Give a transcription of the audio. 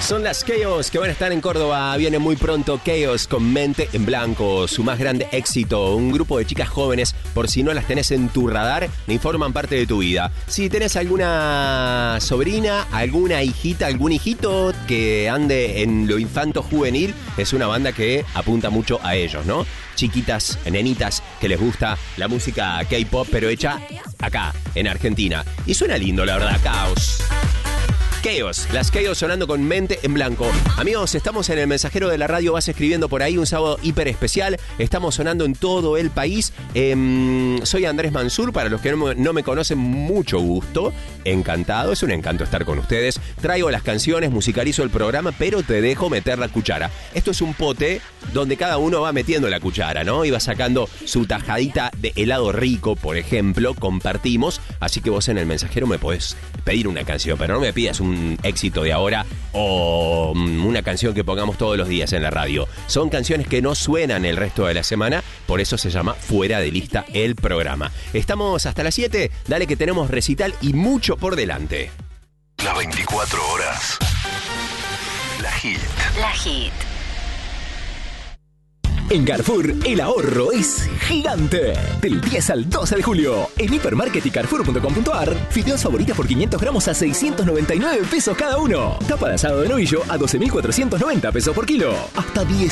Son las Chaos que van a estar en Córdoba. Viene muy pronto Chaos con Mente en Blanco, su más grande éxito. Un grupo de chicas jóvenes, por si no las tenés en tu radar, ni forman parte de tu vida. Si tenés alguna sobrina, alguna hijita, algún hijito que ande en lo infanto juvenil, es una banda que apunta mucho a ellos, ¿no? Chiquitas, nenitas, que les gusta la música K-pop, pero hecha acá, en Argentina. Y suena lindo, la verdad, Chaos. Chaos, las Chaos sonando con Mente en Blanco. Amigos, estamos en el mensajero de la radio, vas escribiendo por ahí un sábado hiper especial. Estamos sonando en todo el país. Soy Andrés Mansur, para los que no me conocen, mucho gusto. Encantado, es un encanto estar con ustedes. Traigo las canciones, musicalizo el programa, pero te dejo meter la cuchara. Esto es un pote donde cada uno va metiendo la cuchara, ¿no? Y va sacando su tajadita de helado rico, por ejemplo, compartimos. Así que vos en el mensajero me podés pedir una canción, pero no me pidas un éxito de ahora o una canción que pongamos todos los días en la radio. Son canciones que no suenan el resto de la semana, por eso se llama Fuera de Lista el programa. Estamos hasta las 7, dale que tenemos recital y mucho por delante. Las 24 horas. La Hit. La Hit. En Carrefour, el ahorro es gigante. Del 10 al 12 de julio, en Hipermarket y Carrefour.com.ar, fideos favoritas por 500 gramos a 699 pesos cada uno. Tapa de asado de novillo a 12.490 pesos por kilo. Hasta 10